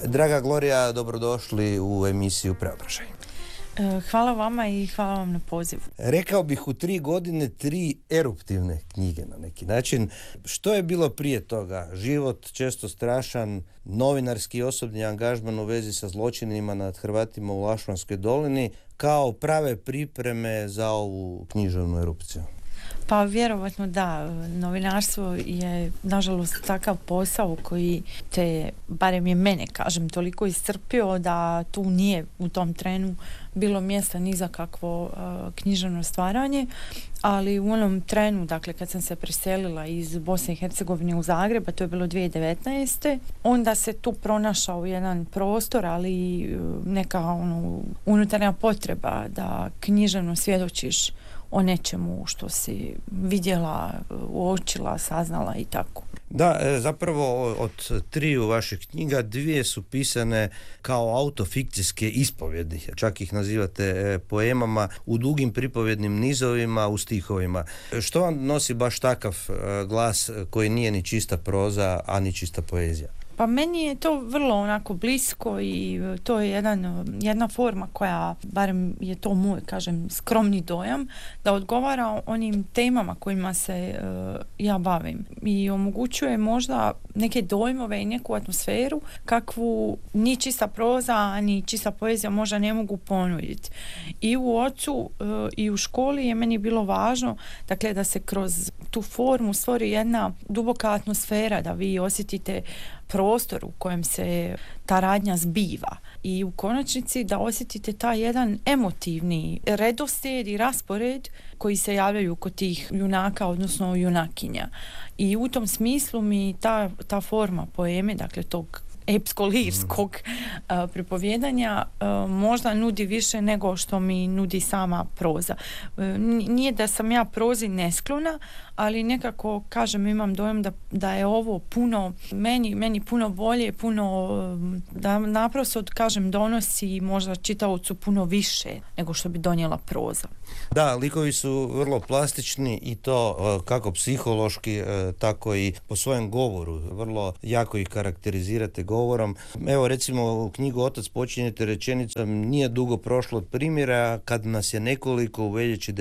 Draga Glorija, dobrodošli u emisiju Preobražaj. Hvala vama i hvala vam na pozivu. Rekao bih u 3 godine 3 eruptivne knjige na neki način. Što je bilo prije toga? Život često strašan, novinarski i osobni angažman u vezi sa zločinima nad Hrvatima u Lašvanskoj dolini kao prave pripreme za ovu književnu erupciju. Pa vjerovatno da, novinarstvo je nažalost takav posao koji te, barem je mene kažem, toliko iscrpio da tu nije u tom trenu bilo mjesta ni za kakvo književno stvaranje, ali u onom trenu, dakle kad sam se preselila iz Bosne i Hercegovine u Zagreb, a to je bilo 2019. onda se tu pronašao jedan prostor, ali neka unutarnja potreba da književno svjedočiš o nečemu što si vidjela, uočila, saznala i tako. Da, zapravo od 3 vaših knjiga 2 su pisane kao autofikcijske ispovjedi, čak ih nazivate poemama, u dugim pripovjednim nizovima, u stihovima. Što vam nosi baš takav glas koji nije ni čista proza, a ni čista poezija? Pa meni je to vrlo onako blisko i to je jedna forma koja, barem je to moj, kažem, skromni dojam, da odgovara onim temama kojima se ja bavim i omogućuje možda neke dojmove i neku atmosferu kakvu ni čista proza, ni čista poezija možda ne mogu ponuditi. I u ocu i u školi je meni bilo važno, dakle, da se kroz tu formu stvori jedna duboka atmosfera, da vi osjetite prostor u kojem se ta radnja zbiva i u konačnici da osjetite taj jedan emotivni redoslijed i raspored koji se javljaju kod tih junaka, odnosno junakinja. I u tom smislu mi ta forma poeme, dakle tog epsko-lirskog pripovjedanja možda nudi više nego što mi nudi sama proza. Nije da sam ja prozi nesklona, ali nekako, kažem, imam dojam da je ovo puno, meni puno bolje, puno, da naprosto, kažem, donosi možda čitaocu puno više nego što bi donijela proza. Da, likovi su vrlo plastični i to kako psihološki, tako i po svojem govoru. Vrlo jako ih karakterizirate govorom. Evo, recimo, u knjigu Otac počinjete rečenicom: nije dugo prošlo od primjera kad nas je nekoliko u veljači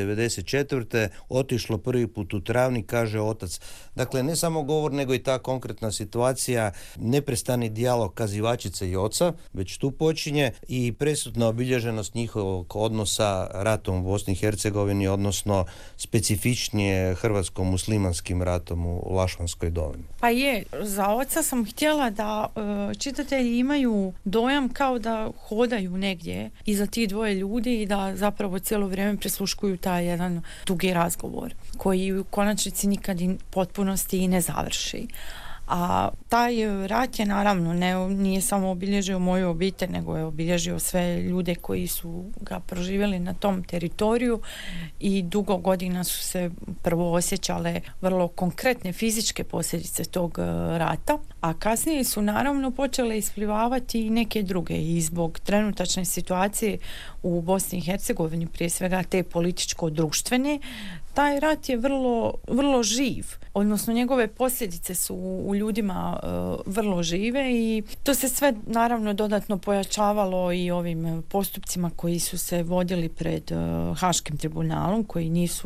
94. otišlo prvi put u Travnik, kaže otac. Dakle, ne samo govor, nego i ta konkretna situacija, neprestani dijalog kazivačice i oca, već tu počinje, i presudna obilježenost njihovog odnosa ratom u Bosni i Hercegovini, odnosno specifičnije hrvatsko-muslimanskim ratom u Lašvanskoj dolini. Pa je, za oca sam htjela da čitatelji imaju dojam kao da hodaju negdje iza tih dvoje ljudi i da zapravo cijelo vrijeme prisluškuju taj jedan dugi razgovor koji u konačnici nikad potpunosti i ne završi. A taj rat je naravno nije samo obilježio moju obitelj, nego je obilježio sve ljude koji su ga proživjeli na tom teritoriju i dugo godina su se prvo osjećale vrlo konkretne fizičke posljedice tog rata, a kasnije su naravno počele isplivavati i neke druge i zbog trenutačne situacije u Bosni i Hercegovini, prije svega te političko-društvene. Taj rat je vrlo, vrlo živ, odnosno njegove posljedice su u ljudima vrlo žive i to se sve naravno dodatno pojačavalo i ovim postupcima koji su se vodili pred Haškim tribunalom, koji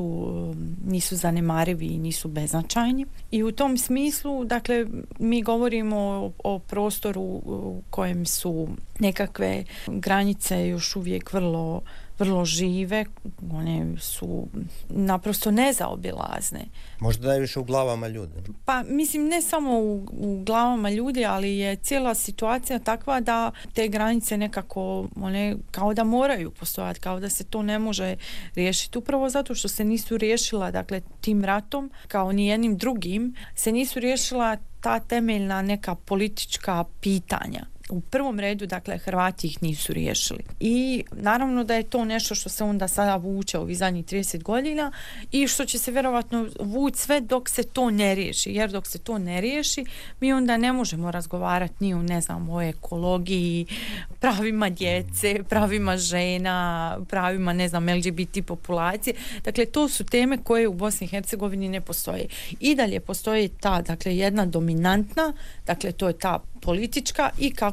nisu zanemarivi i nisu beznačajni. I u tom smislu, dakle, mi govorimo o prostoru u kojem su nekakve granice još uvijek vrlo žive, one su naprosto nezaobilazne. Možda najviše u glavama ljudi. Pa mislim, ne samo u glavama ljudi, ali je cijela situacija takva da te granice nekako one kao da moraju postojati, kao da se to ne može riješiti, upravo zato što se nisu riješila, dakle, tim ratom, kao ni jednim drugim, se nisu riješila ta temeljna neka politička pitanja. U prvom redu, dakle, Hrvati ih nisu riješili. I naravno da je to nešto što se onda sada vuče ovih zadnjih 30 godina i što će se vjerovatno vući sve dok se to ne riješi. Jer dok se to ne riješi, mi onda ne možemo razgovarati ni o ekologiji, pravima djece, pravima žena, pravima, LGBT populacije. Dakle, to su teme koje u Bosni i Hercegovini ne postoje. I dalje postoji ta, dakle, jedna dominantna, dakle, to je ta politička i kako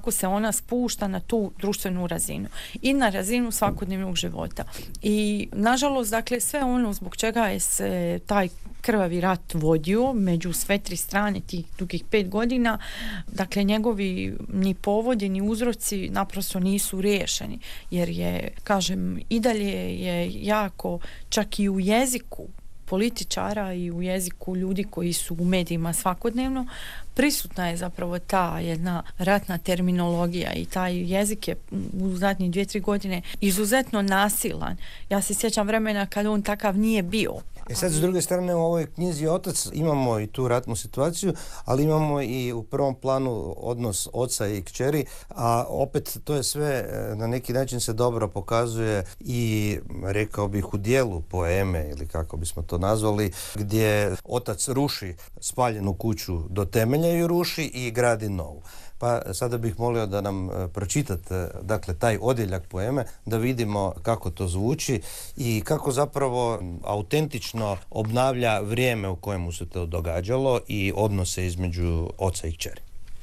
kako se ona spušta na tu društvenu razinu i na razinu svakodnevnog života. I nažalost, dakle, sve ono zbog čega je se taj krvavi rat vodio među sve tri strane tih dugih 5 godina, dakle njegovi ni povodi ni uzroci naprosto nisu riješeni, jer je, kažem, i dalje je jako, čak i u jeziku političara i u jeziku ljudi koji su u medijima svakodnevno, prisutna je zapravo ta jedna ratna terminologija i taj jezik je u zadnjih 2-3 godine izuzetno nasilan. Ja se sjećam vremena kada on takav nije bio. Sad, s druge strane, u ovoj knjizi Otac imamo i tu ratnu situaciju, ali imamo i u prvom planu odnos oca i kćeri, a opet to je sve na neki način se dobro pokazuje i, rekao bih, u dijelu poeme, ili kako bismo to nazvali, gdje otac ruši spaljenu kuću do temelja ju ruši i gradi novu. Pa sada bih molio da nam pročitate, dakle, taj odjeljak poeme, da vidimo kako to zvuči i kako zapravo autentično obnavlja vrijeme u kojemu se to događalo i odnose između oca i kćeri.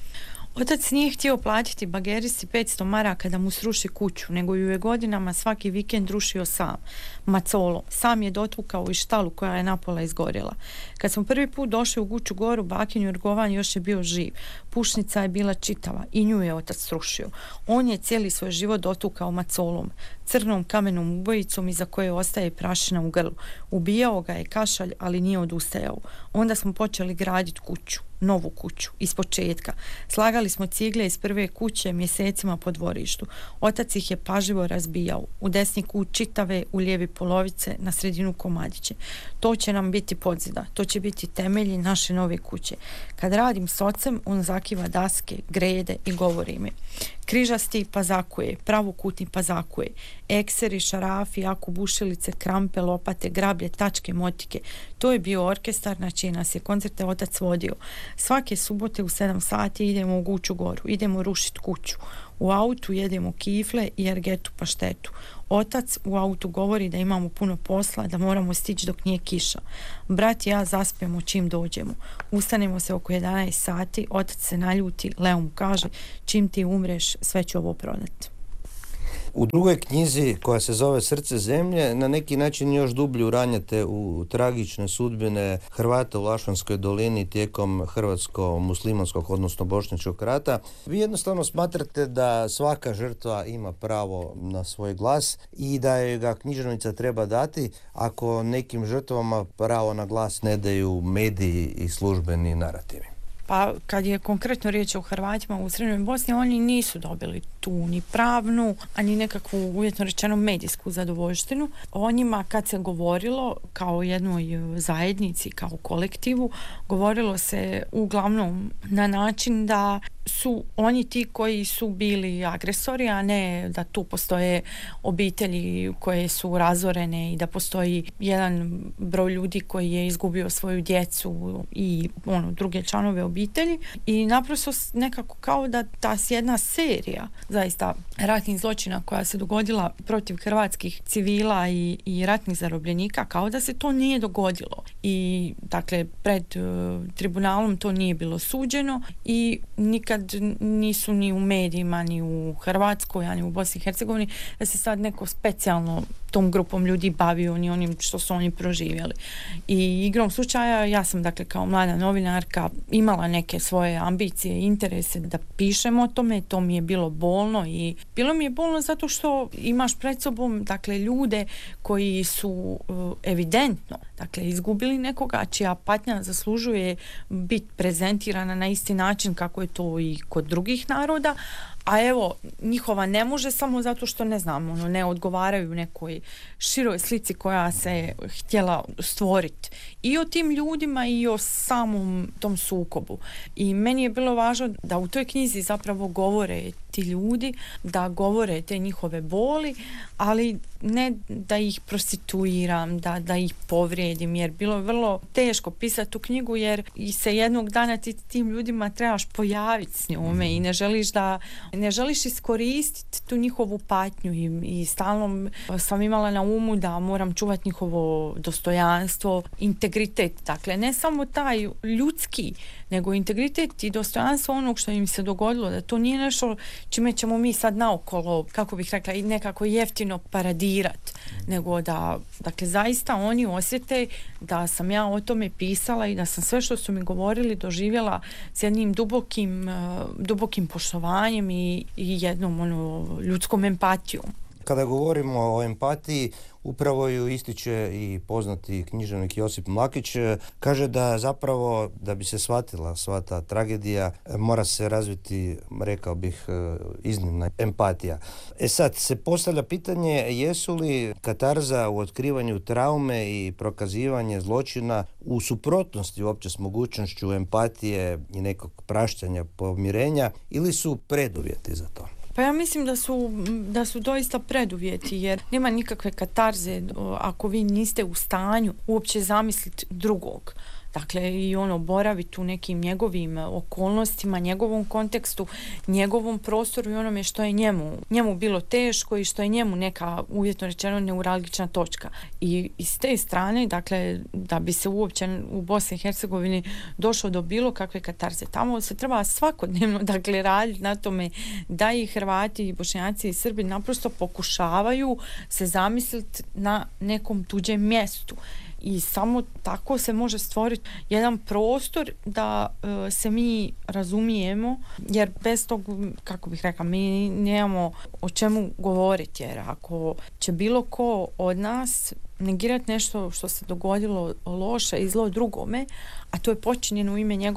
Otac nije htio platiti bageristi 500 maraka da mu sruši kuću, nego ju je godinama svaki vikend rušio sam, macolom. Sam je dotukao i štalu koja je napola izgorjela. Kad smo prvi put došli u Guču Goru, bakin Jurgovan još je bio živ. Pušnica je bila čitava i nju je otac srušio. On je cijeli svoj život dotukao macolom, crnom kamenom ubojicom iza koje ostaje prašina u grlu. Ubijao ga je kašalj, ali nije odustajao. Onda smo počeli graditi kuću, novu kuću, ispočetka. Slagali smo cigle iz prve kuće mjesecima po dvorištu. Otac ih je pažljivo razbijao. U desni kut čitave, u lijevi polovice, na sredinu komadiće. To će nam biti podzida, to će biti temelji naše nove kuće. Kad radim s ocem, on zakiva daske, grede i govori mi: križasti pa zakuje, pravokutni pa zakuje, ekseri, šarafi, akubušilice, krampe, lopate, grablje, tačke, motike. To je bio orkestar na čiji nas je koncerte otac vodio. Svake subote u 7 sati idemo u Guču Goru, idemo rušiti kuću. U autu jedemo kifle i ergetu paštetu. Otac u autu govori da imamo puno posla, da moramo stići dok nije kiša. Brat i ja zaspijemo čim dođemo. Ustanemo se oko 11 sati, otac se naljuti, Leo mu kaže: čim ti umreš, sve ću ovo prodati. U drugoj knjizi, koja se zove Srce zemlje, na neki način još dublje uranjate u tragične sudbine Hrvata u Lašvanskoj dolini tijekom hrvatsko-muslimanskog, odnosno bošnjačkog rata. Vi jednostavno smatrate da svaka žrtva ima pravo na svoj glas i da joj ga književnica treba dati, ako nekim žrtvama pravo na glas ne daju mediji i službeni narativi. Pa kad je konkretno riječ o Hrvatima u Srednjoj Bosni, oni nisu dobili tu ni pravnu, ani nekakvu, uvjetno rečeno, medijsku zadovoljštinu. O njima kad se govorilo kao jednoj zajednici, kao kolektivu, govorilo se uglavnom na način da su oni ti koji su bili agresori, a ne da tu postoje obitelji koje su razorene i da postoji jedan broj ljudi koji je izgubio svoju djecu i druge članove obitelji. I naprosto nekako kao da ta jedna serija zaista ratnih zločina koja se dogodila protiv hrvatskih civila i ratnih zarobljenika, kao da se to nije dogodilo. I dakle, pred tribunalom to nije bilo suđeno i nikad nisu ni u medijima, ni u Hrvatskoj, ani u Bosni i Hercegovini, da se sad neko specijalno tom grupom ljudi bavio, ni onim što su oni proživjeli. I igrom slučaja, ja sam, dakle, kao mlada novinarka imala neke svoje ambicije i interese da pišem o tome. To mi je bilo bolno i bilo mi je bolno zato što imaš pred sobom, dakle, ljude koji su evidentno, dakle, izgubili nekoga čija patnja zaslužuje biti prezentirana na isti način kako je to i kod drugih naroda, a evo, njihova ne može samo zato što, ne znam, ne odgovaraju nekoj široj slici koja se htjela stvoriti. I o tim ljudima i o samom tom sukobu. I meni je bilo važno da u toj knjizi zapravo govore ti ljudi, da govore te njihove boli, ali ne da ih prostituiram, da ih povrijedim, jer bilo je vrlo teško pisati tu knjigu, jer se jednog dana ti tim ljudima trebaš pojaviti s njome i ne želiš iskoristiti tu njihovu patnju i stalno sam imala na umu da moram čuvati njihovo dostojanstvo, integritet. Dakle, ne samo taj ljudski, nego integritet i dostojanstvo onog što im se dogodilo, da to nije nešto čime ćemo mi sad naokolo, kako bih rekla, i nekako jeftino paradirat, nego da, dakle, zaista oni osjete da sam ja o tome pisala i da sam sve što su mi govorili doživjela s jednim dubokim poštovanjem i jednom ljudskom empatijom. Kada govorimo o empatiji, upravo ju ističe i poznati književnik Josip Mlakić. Kaže da zapravo, da bi se shvatila sva ta tragedija, mora se razviti, rekao bih, iznimna empatija. Sad se postavlja pitanje, jesu li katarza u otkrivanju traume i prokazivanje zločina u suprotnosti uopće s mogućnošću empatije i nekog praštanja, pomirenja, ili su preduvjeti za to? Pa ja mislim da su doista preduvjeti, jer nema nikakve katarze ako vi niste u stanju uopće zamisliti drugog. Dakle, i boraviti u nekim njegovim okolnostima, njegovom kontekstu, njegovom prostoru i onome što je njemu bilo teško i što je njemu neka, uvjetno rečeno, neuralgična točka. I s te strane, dakle, da bi se uopće u Bosni i Hercegovini došlo do bilo kakve katarze, tamo se treba svakodnevno, dakle, raditi na tome da i Hrvati, i Bošnjaci, i Srbi naprosto pokušavaju se zamisliti na nekom tuđem mjestu. I samo tako se može stvoriti jedan prostor da se mi razumijemo, jer bez tog, kako bih rekla, mi nemamo o čemu govoriti, jer ako će bilo ko od nas negirati nešto što se dogodilo loše i zlo drugome, a to je počinjeno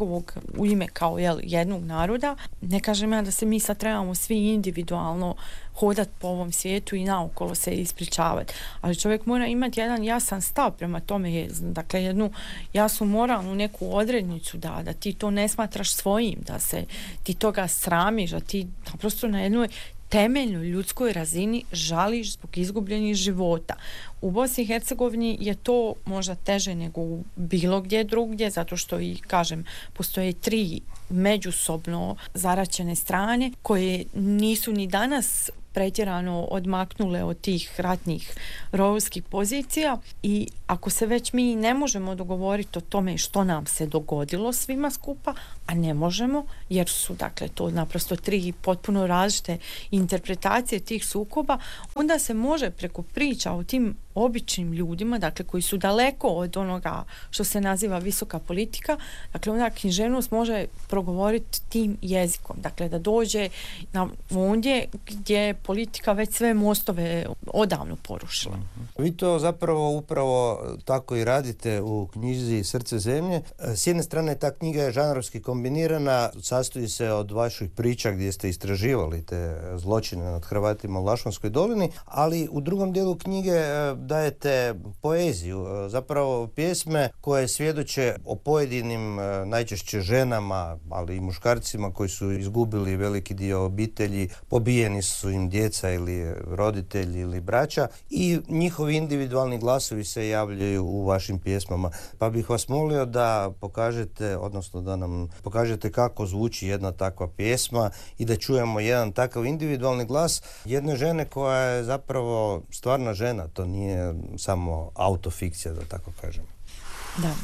u ime kao jednog naroda, ne kažem ja da se mi sad trebamo svi individualno hodati po ovom svijetu i naokolo se ispričavati, ali čovjek mora imati jedan jasan stav prema tome, dakle jednu jasnu moralnu neku odrednicu da ti to ne smatraš svojim, da se ti toga sramiš, da ti naprosto na jednoj temeljnoj ljudskoj razini žališ zbog izgubljenih života. U Bosni i Hercegovini je to možda teže nego u bilo gdje drugdje, zato što i, kažem, postoje 3 međusobno zaraćene strane koje nisu ni danas pretjerano odmaknule od tih ratnih rovovskih pozicija, i ako se već mi ne možemo dogovoriti o tome što nam se dogodilo svima skupa, a ne možemo, jer su, dakle, to naprosto 3 potpuno različite interpretacije tih sukoba, onda se može preko priča o tim običnim ljudima, dakle, koji su daleko od onoga što se naziva visoka politika, dakle, onda književnost može progovoriti tim jezikom, dakle, da dođe ondje gdje je politika već sve mostove odavno porušila. Vi to zapravo upravo tako i radite u knjizi Srce zemlje. S jedne strane, ta knjiga je žanrovski kombinirana, sastoji se od vaših priča gdje ste istraživali te zločine nad Hrvatima u Lašvanskoj dolini, ali u drugom dijelu knjige dajete poeziju, zapravo pjesme koje svjedoče o pojedinim, najčešće ženama, ali i muškarcima koji su izgubili veliki dio obitelji, pobijeni su im djeca ili roditelji ili braća, i njihovi individualni glasovi se javljaju u vašim pjesmama. Pa bih vas molio da pokažete, odnosno da nam pokažete kako zvuči jedna takva pjesma i da čujemo jedan takav individualni glas jedne žene koja je zapravo stvarna žena, to nije samo autofikcija, da tako kažem. Da.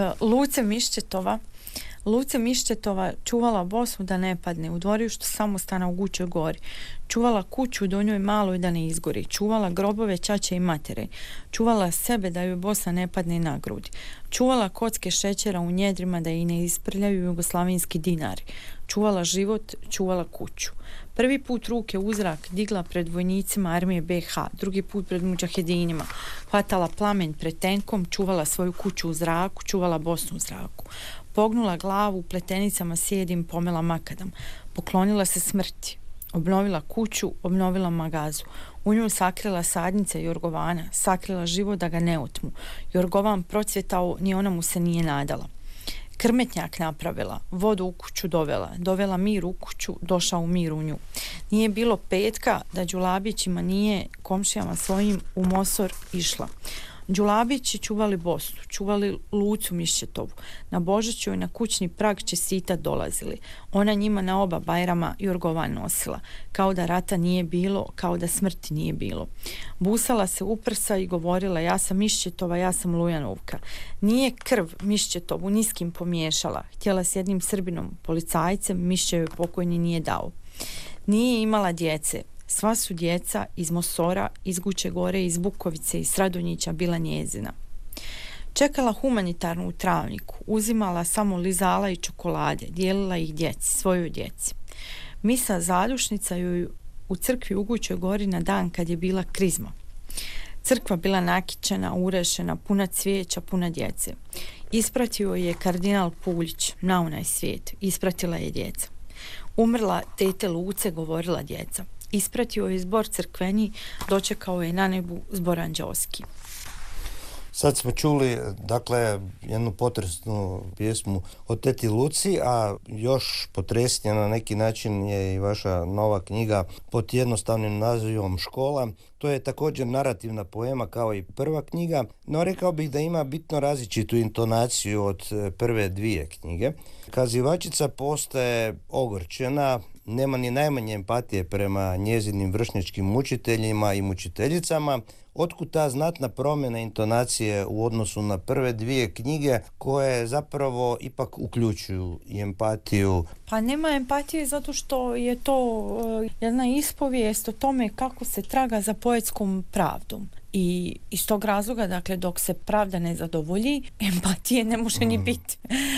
Luce Miščetova čuvala Bosnu da ne padne u dvorištu samostana u Gučoj gori. Čuvala kuću u Donjoj Maloj da ne izgori. Čuvala grobove ćaće i matere. Čuvala sebe da joj Bosna ne padne na grudi. Čuvala kocke šećera u njedrima da ih ne isprljaju jugoslavenski dinari. Čuvala život, čuvala kuću. Prvi put ruke u zrak digla pred vojnicima armije BiH, drugi put pred mudžahedinima. Hvatala plamen pred tenkom, čuvala svoju kuću u zraku, čuvala Bosnu u zraku. Pognula glavu pletenicama sjedim, pomela makadam. Poklonila se smrti. Obnovila kuću, obnovila magazu. U nju sakrila sadnice Jorgovana, sakrila život da ga ne otmu. Jorgovan procvjetao, ni ona mu se nije nadala. Krmetnjak napravila, vodu u kuću dovela mir u kuću, došao mir u nju. Nije bilo petka da Đulabićima nije komšijama svojim u Mosor išla. Đulabići čuvali Bosnu, čuvali Lucu Mišćetovu. Na Božić joj na kućni prag čestita dolazili. Ona njima na oba Bajrama jorgovan nosila. Kao da rata nije bilo, kao da smrti nije bilo. Busala se u prsa i govorila: ja sam Mišćetova, ja sam Lujanovka. Nije krv Mišćetovu ni s kim pomiješala. Htjela s jednim Srbinom, policajcem, Mišće joj pokojni nije dao. Nije imala djece. Sva su djeca iz Mosora, iz Guće Gore, iz Bukovice i Stradonjića bila njezina. Čekala humanitarnu u Travniku, uzimala samo lizala i čokolade, dijelila ih djeci, svojoj djeci. Misa zadušnica joj u crkvi u Gućoj Gori na dan kad je bila krizma. Crkva bila nakićena, urešena, puna cvijeća, puna djece. Ispratio je kardinal Puljić na onaj svijet, ispratila je djeca. Umrla tete Luce, govorila djeca. Ispratio je zbor crkveni, dočekao je na nebu zbor anđeoski. Sad smo čuli, dakle, jednu potresnu pjesmu o teti Luci, a još potresnija na neki način je i vaša nova knjiga pod jednostavnim nazivom Škola. To je također narativna poema kao i prva knjiga, no rekao bih da ima bitno različitu intonaciju od prve dvije knjige. Kazivačica postaje ogorčena, nema ni najmanje empatije prema njezinim vršnjačkim mučiteljima i mučiteljicama. Otkud ta znatna promjena intonacije u odnosu na prve dvije knjige koje zapravo ipak uključuju i empatiju? Pa nema empatije zato što je to jedna ispovijest o tome kako se traga za poetskom pravdom. I iz tog razloga, dakle, dok se pravda ne zadovolji, empatije ne može ni biti.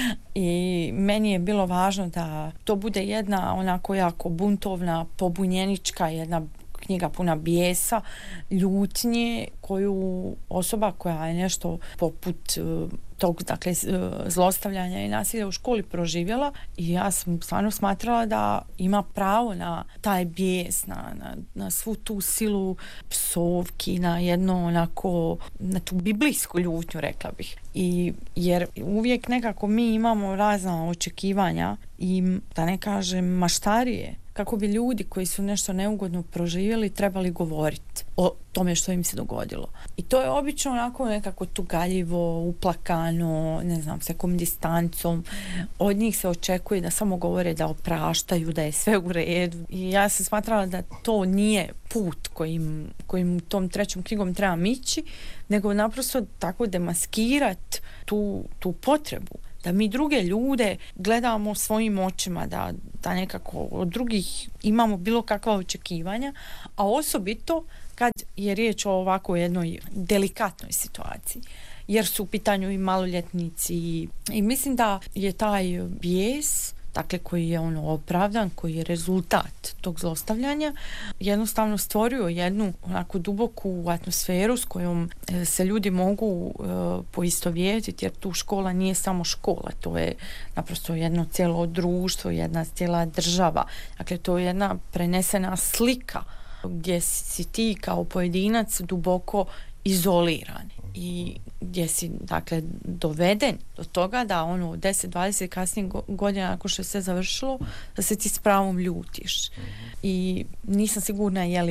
I meni je bilo važno da to bude jedna onako jako buntovna, pobunjenička, jedna knjiga puna bijesa, ljutnje, koju osoba koja je nešto poput tog, dakle, zlostavljanja i nasilja u školi proživjela, i ja sam stvarno smatrala da ima pravo na taj bijes, na svu tu silu psovki, na jedno onako, na tu biblijsku ljutnju, rekla bih. I jer uvijek nekako mi imamo razna očekivanja i, da ne kažem, maštarije, kako bi ljudi koji su nešto neugodno proživjeli trebali govoriti o tome što im se dogodilo. I to je obično onako nekako tugaljivo, uplakano, ne znam, s nekom distancom. Od njih se očekuje da samo govore da opraštaju, da je sve u redu. I ja sam smatrala da to nije put kojim tom trećom knjigom trebam ići, nego naprosto tako demaskirati tu potrebu da mi druge ljude gledamo svojim očima, da nekako od drugih imamo bilo kakva očekivanja, a osobito kad je riječ o ovako jednoj delikatnoj situaciji, jer su u pitanju i maloljetnici i mislim da je taj bijes, dakle, koji je opravdan, koji je rezultat tog zlostavljanja, jednostavno stvorio jednu onako duboku atmosferu s kojom se ljudi mogu poistovjetiti, jer tu škola nije samo škola, to je naprosto jedno cijelo društvo, jedna cijela država. Dakle, to je jedna prenesena slika gdje si ti kao pojedinac duboko izoliran i gdje si, dakle, doveden do toga da 10-20 kasnijih godina nakon što je sve završilo, da se ti s pravom ljutiš. I nisam sigurna je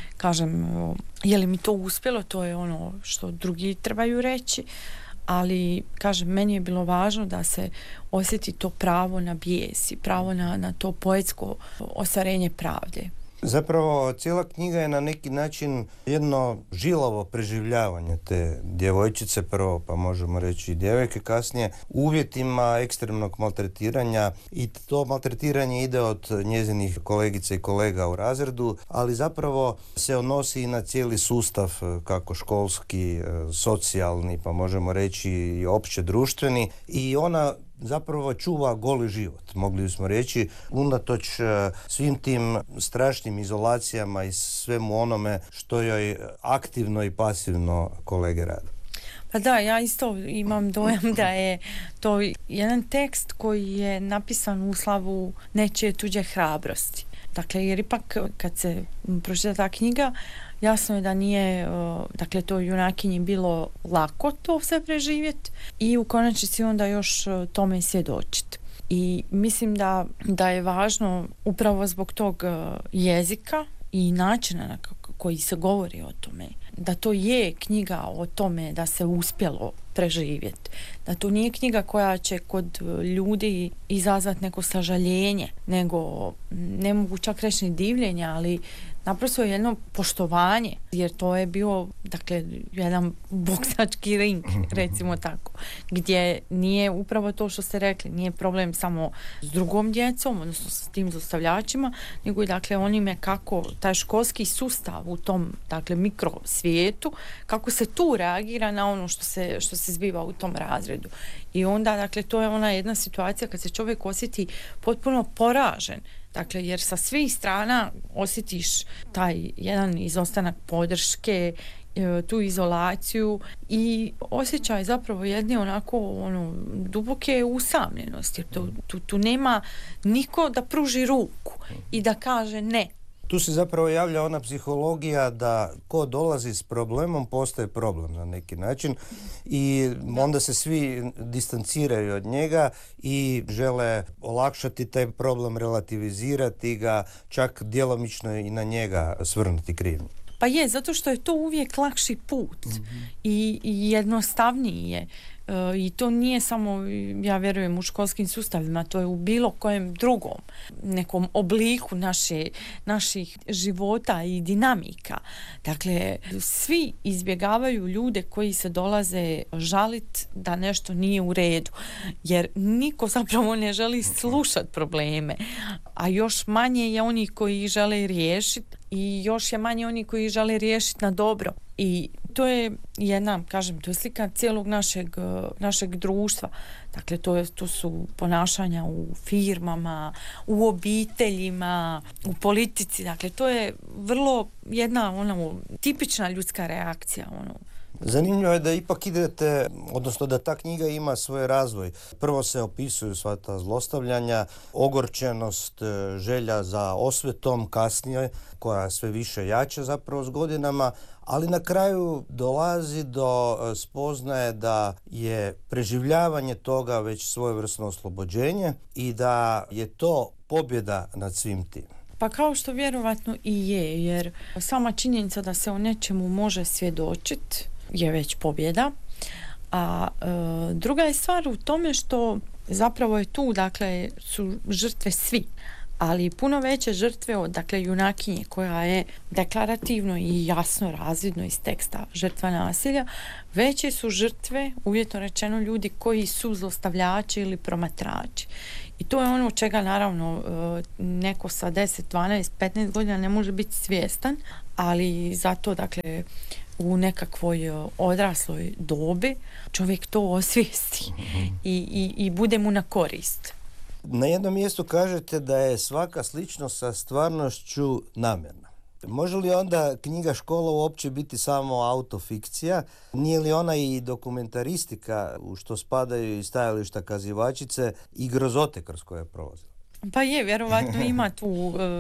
li mi to uspjelo, to je ono što drugi trebaju reći, ali kažem, meni je bilo važno da se osjeti to pravo na bijes i pravo na to poetsko ostvarenje pravde. Zapravo, cijela knjiga je na neki način jedno žilavo preživljavanje te djevojčice prvo, pa možemo reći i djevojke kasnije, u uvjetima ekstremnog maltretiranja, i to maltretiranje ide od njezinih kolegica i kolega u razredu, ali zapravo se odnosi i na cijeli sustav, kako školski, socijalni, pa možemo reći i opće društveni, i ona zapravo čuva goli život, mogli bismo reći, unatoč svim tim strašnim izolacijama i svemu onome što joj aktivno i pasivno kolege rade. Pa da, ja isto imam dojam da je to jedan tekst koji je napisan u slavu nečije tuđe hrabrosti. Dakle, jer ipak kad se pročita ta knjiga, jasno je da nije, dakle, to junakinji bilo lako to sve preživjeti i u konačnici onda još tome i svjedočiti. I mislim da je važno upravo zbog tog jezika i načina na koji se govori o tome. da to je knjiga o tome da se uspjelo preživjeti. Da to nije knjiga koja će kod ljudi izazvati neko sažaljenje, nego ne mogu čak reći ni divljenje, ali naprosto jedno poštovanje, jer to je bio, dakle, jedan boksački ring, recimo tako, gdje nije upravo to što ste rekli, nije problem samo s drugom djecom, odnosno s tim zlostavljačima, nego i, dakle, onime kako taj školski sustav u tom, dakle, mikrosvijetu, kako se tu reagira na ono što se zbiva u tom razredu. I onda, dakle, to je ona jedna situacija kad se čovjek osjeti potpuno poražen. Dakle, jer sa svih strana osjetiš taj jedan izostanak podrške, tu izolaciju i osjećaj zapravo jedne onako duboke usamljenosti. Tu nema niko da pruži ruku i da kaže ne. Tu se zapravo javlja ona psihologija da ko dolazi s problemom postaje problem na neki način i onda se svi distanciraju od njega i žele olakšati taj problem, relativizirati ga, čak djelomično i na njega svrnuti krivnju. Pa je, zato što je to uvijek lakši put i jednostavniji je. I to nije samo, ja vjerujem, u školskim sustavima, to je u bilo kojem drugom nekom obliku naših života i dinamika. Dakle, svi izbjegavaju ljude koji se dolaze žalit da nešto nije u redu, jer niko zapravo ne želi slušati probleme, a još manje je oni koji ih žele riješiti i još je manje oni koji ih žele riješiti na dobro. I to je jedna, kažem, to je slika cijelog našeg društva. Dakle, to su ponašanja u firmama, u obiteljima, u politici. Dakle, to je vrlo jedna tipična ljudska reakcija. Zanimljivo je da ipak idete, odnosno da ta knjiga ima svoj razvoj. Prvo se opisuju sva ta zlostavljanja, ogorčenost, želja za osvetom kasnije, koja sve više jača zapravo s godinama, ali na kraju dolazi do spoznaje da je preživljavanje toga već svojevrsno oslobođenje i da je to pobjeda nad svim tim. Pa kao što vjerovatno i je, jer sama činjenica da se o nečemu može svjedočiti je već pobjeda. A druga je stvar u tome što zapravo je tu, dakle, su žrtve svi, ali puno veće žrtve od, dakle, junakinje koja je deklarativno i jasno razvidno iz teksta žrtva nasilja, veće su žrtve, uvjetno rečeno, ljudi koji su zlostavljači ili promatrači. I to je ono čega naravno neko sa 10, 12, 15 godina ne može biti svjestan, ali zato, dakle, u nekakvoj odrasloj dobi čovjek to osvijesti i bude mu na korist. Na jednom mjestu kažete da je svaka sličnost sa stvarnošću namjerna. Može li onda knjiga Škola uopće biti samo autofikcija? Nije li ona i dokumentaristika u što spadaju i stajališta kazivačice i grozote kroz koje prolazi? Pa je, vjerovatno ima tu